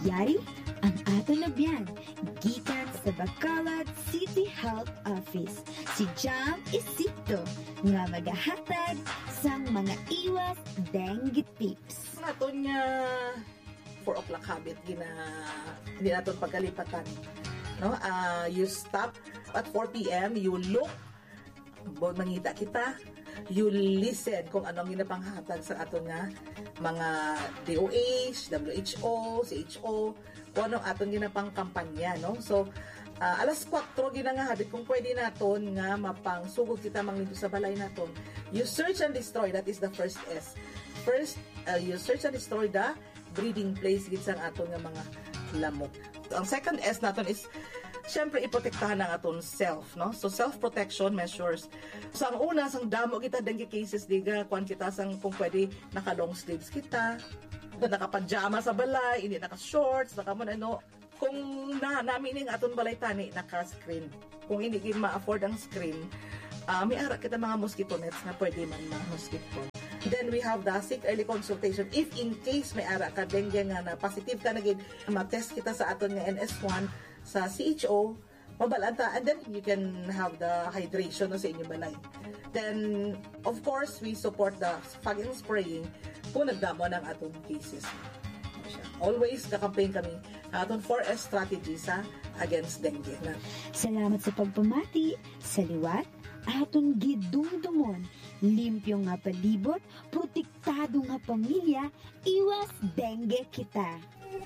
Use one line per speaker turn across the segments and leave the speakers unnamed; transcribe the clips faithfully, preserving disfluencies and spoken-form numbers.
Yari ang ato na biyan, gikan sa Bacolod City Health Office. Si Jam Isito nga magahatag sang mga iwas dengue tips.
Naton nga four o'clock habit gina hindi naton pagkalipatan. No? Uh, you stop at four p.m. You look, mangita kita, you listen kung anong ginapanghatag sa aton nga mga D O H, W H O, C H O, kung anong aton ginapang kampanya, no? So, uh, alas kwatro ginangahabit kung pwede naton nga mapangsugod kita manglito sa balay naton. You search and destroy, that is the first S. First, uh, you search and destroy the breeding place gid sang aton nga mga lamok. Ang second S naton is siyempre iprotektahan ang aton self, no? So self-protection measures. So ang una sang damo kita dengue cases diga kuan kita sang kung pwede naka long sleeves kita, naka-pajama sa balay, hindi naka-shorts, naka mo ano. Kung na namin ning aton balay tani naka-screen. Kung hindi gid ma-afford ang screen, uh, may ara kita mga mosquito nets na pwede man ma-mosquito. Then we have the sick early consultation. If in case may ara ka dengue nga na positive ka na gid, ma-test kita sa aton nga N S one sa C H O, mabalanta, and then you can have the hydration no, sa inyong balay. Then, of course, we support the fogging spraying kung nagdamo ng atong cases. Always kakampaign kami atong four S strategy sa against dengue. Na.
Salamat sa pagpamati, sa liwat, aton gidumdumon, limpyo nga palibot, protektado nga pamilya, iwas dengue kita.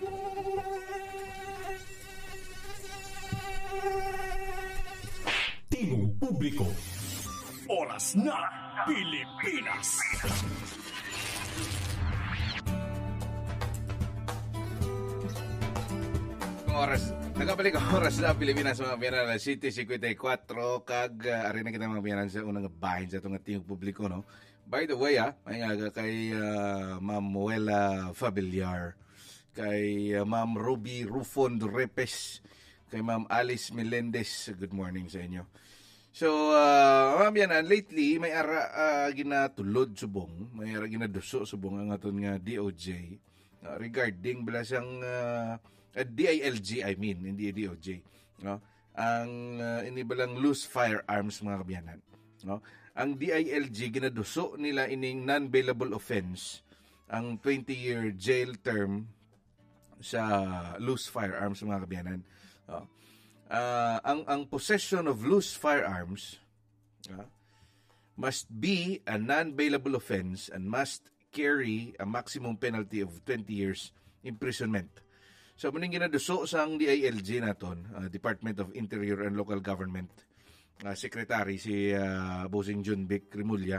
Tingong publiko, oras na Pilipinas.
Oras, nagabalik ang oras na Pilipinas mga biyanan na City fifty-four kag uh, ari na kita mga biyanan sa unang bahin sa itong tingong publiko, no? By the way, ah, may nga kay uh, Ma'am Muela Fabiliar, kay uh, Ma'am Ruby Rufon Repes, kay Ma'am Alice Melendez, good morning sa inyo. So, uh, mga biyanan, lately, may ara uh, ginatulod subong, may ara ginaduso subong ang aton nga D O J uh, regarding bala siyang uh, Uh, D I L G, I mean, hindi D O J. No? Ang uh, inibalang loose firearms, mga kabiyanan. No? Ang D I L G, ginaduso nila ining non-bailable offense, ang twenty-year jail term sa loose firearms, mga kabiyanan. No? Uh, ang, ang possession of loose firearms uh, must be a non-bailable offense and must carry a maximum penalty of twenty years imprisonment. So, muning ginaduso sa ang D I L G naton, uh, Department of Interior and Local Government, uh, Secretary si uh, Bossing John Vic Rimulya,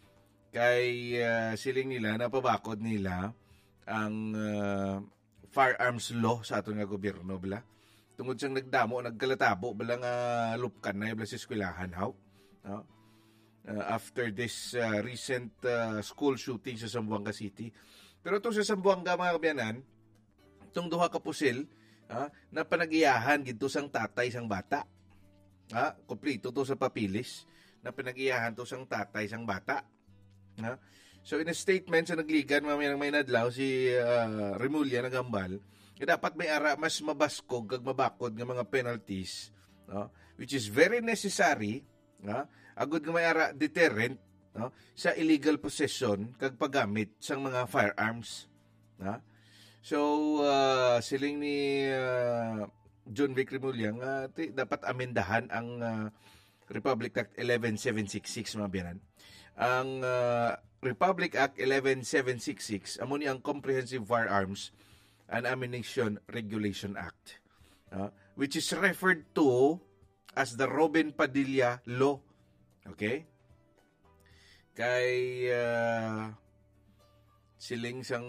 kay uh, siling nila, napabakod nila ang uh, firearms law sa aton nga gobyerno, bala. Tungod siyang nagdamo, nagkalatabo, bala nga lupkan na, bala sa eskwelahan, how? No? Uh, after this uh, recent uh, school shooting sa Zamboanga City. Pero ito sa Zamboanga, mga kabiyanan, itong duha ka pusil, ha, na panag-iyahan gito sang tatay sang bata. Ha, kompleto to sa papilis, na panag-iyahan to sang tatay sang bata. Ha? So in a statement sa nagligan, mamaya nang may nadlaw, si uh, Rimulya nagambal, eh, dapat may ara mas mabaskog kag mabakod nga mga penalties, no? Which is very necessary, ha? Agud nga may ara deterrent, no? Sa illegal possession kag paggamit sang mga firearms. Ha? So, uh, siling ni uh, John Vic Rimulya nga uh, dapat amendahan ang uh, Republic Act eleven seven sixty-six, mga biyanan. Ang uh, Republic Act eleven seven sixty-six, amo ni ang Comprehensive Firearms and Ammunition Regulation Act, uh, which is referred to as the Robin Padilla Law. Okay? Kay... Uh, siling sang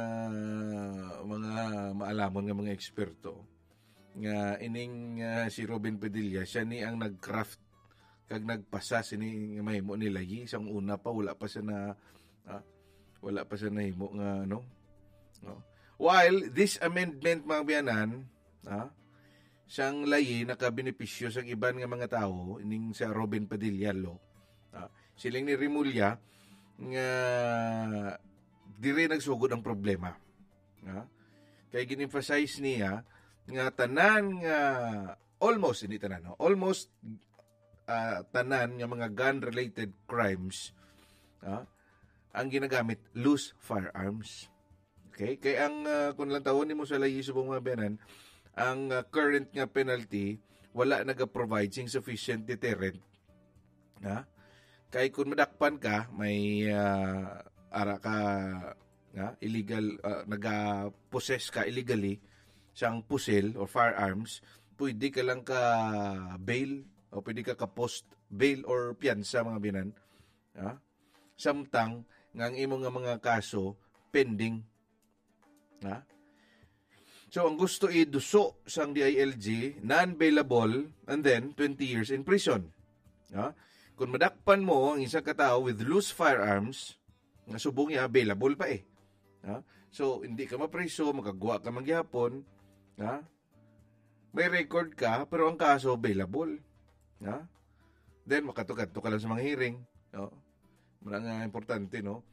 uh, mga maalamon nga mga eksperto nga ining uh, si Robin Padilla, siya ni ang nag-craft kag nagpasa sini nga mahimo nila yi sang una pa wala pa siya na uh, wala pa siya nahimo nga ano no? While this amendment, mga biyanan, uh, siyang layi nakabenepisyo sa iban nga mga tao ining sa Robin Padilla law, uh, siling ni Rimulya nga dire nagsugod ang problema. Ha? kay gin-emphasize niya nga tanan nga almost hindi tanan no almost uh, tanan nga mga gun-related crimes uh, ang ginagamit loose firearms. Okay? Kaya ang uh, kung lang tawon nimo sa lahi subong mga benan, ang uh, current nga penalty wala naga-provide sing sufficient deterrent. Ha? Kay kung madakpan ka, may uh, ara ka nga illegal uh, naga-possess ka illegally siyang pusil or firearms, pwede ka lang ka bail o pwede ka ka post bail or piyansa mga binan. Ha? Samtang nga ang imong nga mga kaso pending. Ha? So, ang gusto i-duso sang D I L G, non-bailable, and then twenty years in prison. Ha? Kung madakpan mo ang isang katao with loose firearms, nga subong niya, bailable pa eh. Ha? So, hindi ka mapreso, makagawa ka magyapon, ha? May record ka, pero ang kaso, bailable. Ha? Then, makatugad ka lang sa mga hearing. No? Muna nga importante, no?